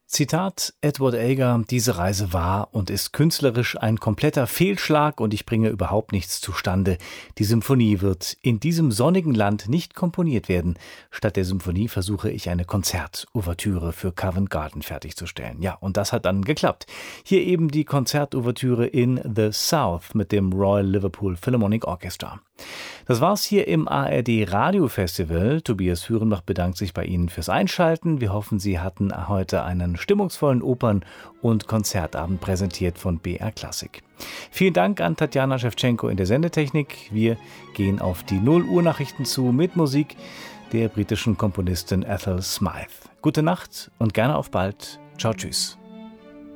Zitat Edward Elgar: Diese Reise war und ist künstlerisch ein kompletter Fehlschlag und ich bringe überhaupt nichts zustande. Die Symphonie wird in diesem sonnigen Land nicht komponiert werden. Statt der Symphonie versuche ich eine Konzertouvertüre für Covent Garden fertigzustellen. Ja, und das hat dann geklappt. Hier eben die Konzertouvertüre in The South mit dem Royal Liverpool Philharmonic Orchestra. Das war's hier im ARD Radio Festival. Tobias Führenbach bedankt sich bei Ihnen fürs Einschalten. Wir hoffen, Sie hatten heute einen stimmungsvollen Opern- und Konzertabend präsentiert von BR Klassik. Vielen Dank an Tatjana Schewtschenko in der Sendetechnik. Wir gehen auf die 0 Uhr Nachrichten zu mit Musik der britischen Komponistin Ethel Smythe. Gute Nacht und gerne auf bald. Ciao, tschüss.